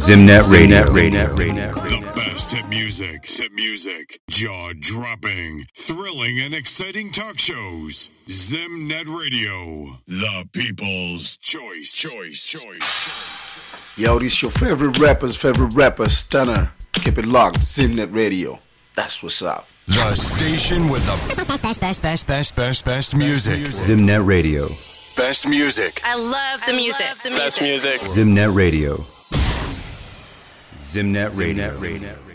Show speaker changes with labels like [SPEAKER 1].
[SPEAKER 1] Zimnet Radio.
[SPEAKER 2] The best hit music, jaw-dropping, thrilling, and exciting talk shows. Zimnet Radio, the people's choice.
[SPEAKER 3] Yo, this your favorite rapper, Stunner. Keep it locked, Zimnet Radio. That's what's up.
[SPEAKER 2] The station with the best music.
[SPEAKER 1] Zimnet Radio.
[SPEAKER 2] Best music.
[SPEAKER 4] I love the music.
[SPEAKER 5] Best music.
[SPEAKER 1] Zimnet Radio. Zimnet Radio.